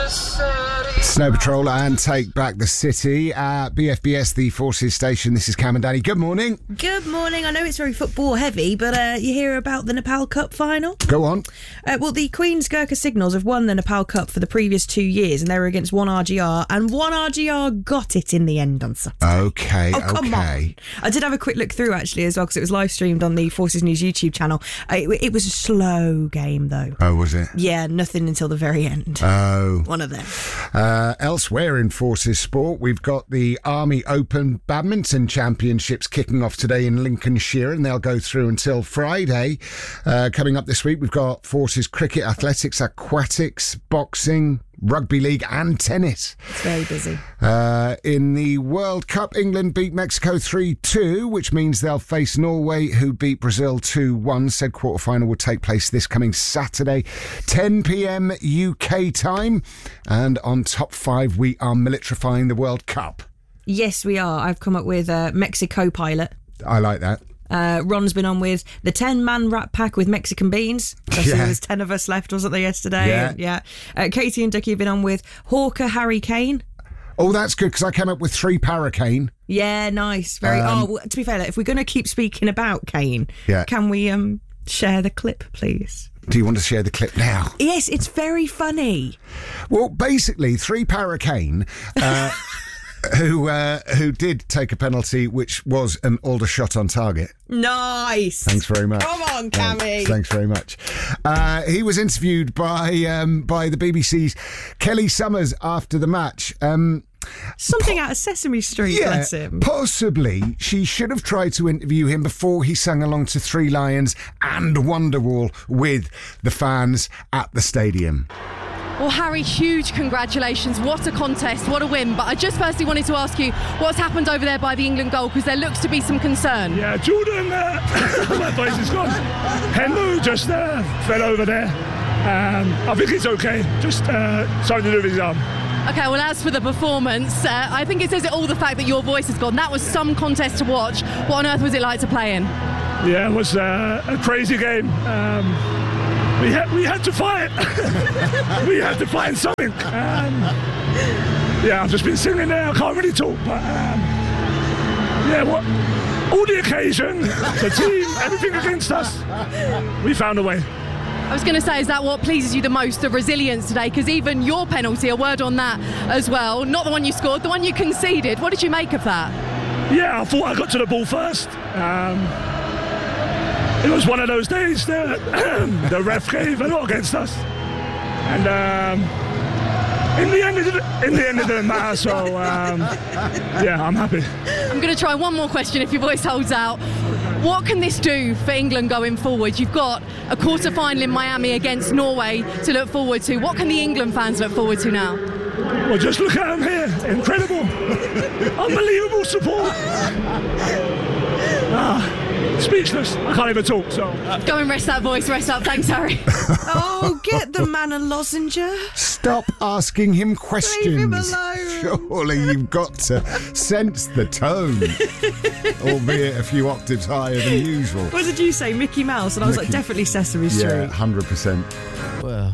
Snow Patrol and Take Back the City at BFBS, the Forces Station. This is Cam and Danny. Good morning. Good morning. I know it's very football heavy, but you hear about the Nepal Cup final? Go on. Well, the Queen's Gurkha Signals have won the Nepal Cup for the previous 2 years, and they were against 1RGR, and 1RGR got it in the end on Saturday. Okay, Come on. I did have a quick look through, actually, as well, because it was live streamed on the Forces News YouTube channel. It was a slow game, though. Oh, was it? Yeah, nothing until the very end. Oh. One of them. Elsewhere in Forces Sport, we've got the Army Open Badminton Championships kicking off today in Lincolnshire, and they'll go through until Friday. Coming up this week, we've got Forces Cricket, Athletics, Aquatics, Boxing, Rugby League and tennis. It's very busy. In the World Cup, England beat Mexico 3-2, which means they'll face Norway, who beat Brazil 2-1. Said quarterfinal will take place this coming Saturday, 10 p.m. UK time. And on Top 5, we are militarifying the World Cup. Yes, we are. I've come up with Mexico Pilot. I like that. Ron's been on with the 10-man Rat Pack with Mexican beans. So there was 10 of us left, wasn't there, yesterday? Yeah. Katie and Ducky have been on with Hawker Harry Kane. Oh, that's good, because I came up with 3 Paracane. Yeah, nice. Very. Well, to be fair, if we're going to keep speaking about Kane, can we share the clip, please? Do you want to share the clip now? Yes, it's very funny. Well, basically, 3 Paracane... who did take a penalty, which was an Aldershot on target. Nice. Thanks very much. Come on, Cammy. Thanks very much. He was interviewed by the BBC's Kelly Summers after the match. Something out of Sesame Street, bless him. Possibly she should have tried to interview him before he sang along to Three Lions and Wonderwall with the fans at the stadium. Well, Harry, huge congratulations. What a contest, what a win. But I just firstly wanted to ask you what's happened over there by the England goal, because there looks to be some concern. Yeah, Jordan, my voice is gone. Henry just fell over there. I think it's okay. Just something to do with his arm. Okay, well, as for the performance, I think it says it all, the fact that your voice has gone. That was some contest to watch. What on earth was it like to play in? Yeah, it was a crazy game. We had to fight. We had to find something. I've just been singing there. I can't really talk, but all the occasion, the team, everything against us, we found a way. I was going to say, is that what pleases you the most, the resilience today? Because even your penalty, a word on that as well, not the one you scored, the one you conceded. What did you make of that? Yeah, I thought I got to the ball first. It was one of those days that the ref gave a lot against us, and in the end it didn't matter. So I'm happy. I'm going to try one more question if your voice holds out. What can this do for England going forward? You've got a quarter-final in Miami against Norway to look forward to. What can the England fans look forward to now? Well, just look at them here. Incredible. Unbelievable support. Speechless. I can't even talk, so... Go and rest that voice. Rest up. Thanks, Harry. Oh, get the man a lozenge. Stop asking him questions. Leave him alone. Surely you've got to sense the tone, albeit a few octaves higher than usual. What did you say, Mickey Mouse? And I was like, definitely Sesame Street. Yeah, 100%. Well...